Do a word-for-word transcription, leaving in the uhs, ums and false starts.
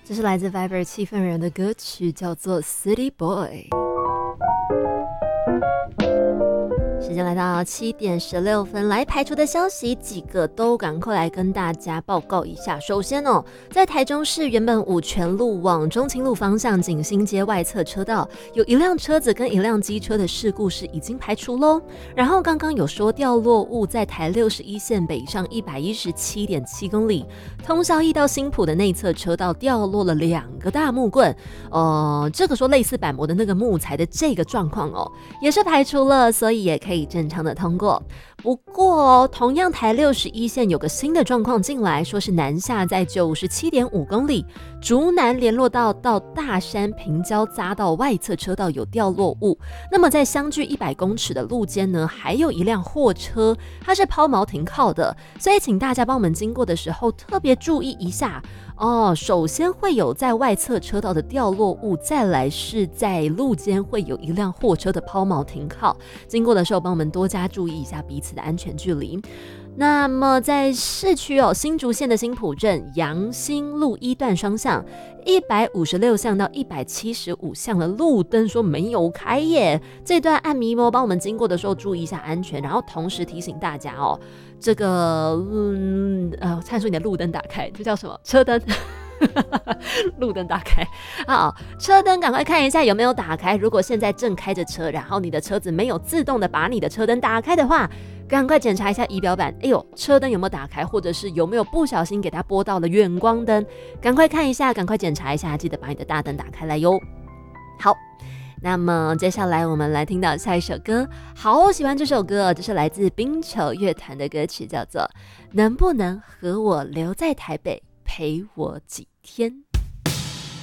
这是来自 Viber 气氛人的歌曲，叫做 City Boy。时间来到七点十六分，来排除的消息几个都赶快来跟大家报告一下。首先哦，在台中市原本五权路往中清路方向景兴街外侧车道，有一辆车子跟一辆机车的事故是已经排除咯。然后刚刚有说掉落物在台六十一线北上一百一十七点七公里，通宵一到新埔的内侧车道掉落了两个大木棍，呃，这个说类似板模的那个木材的这个状况哦，也是排除了，所以也可以正常的通过。不过、哦、同样台六十一线有个新的状况进来，说是南下在九十七点五公里，竹南联络道到大山平交匝道外侧车道有掉落物。那么在相距一百公尺的路间呢，还有一辆货车，它是抛锚停靠的，所以请大家帮我们经过的时候特别注意一下哦。首先会有在外侧车道的掉落物，再来是在路间会有一辆货车的抛锚停靠，经过的时候帮我们多加注意一下彼此的安全距离。那么在市区哦，新竹县的新埔镇阳新路一段双向一百五十六巷到一百七十五巷的路灯说没有开耶，这段按迷摸帮我们经过的时候注意一下安全，然后同时提醒大家哦，这个嗯呃，参数你的路灯打开，这叫什么？车灯。路灯打开，好，车灯赶快看一下有没有打开。如果现在正开着车，然后你的车子没有自动的把你的车灯打开的话，赶快检查一下仪表板，哎呦，车灯有没有打开，或者是有没有不小心给它拨到了远光灯，赶快看一下，赶快检查一下，记得把你的大灯打开来哟。好，那么接下来我们来听到下一首歌，好喜欢这首歌，这是来自冰球乐团的歌曲，叫做《能不能和我留在台北陪我几天》。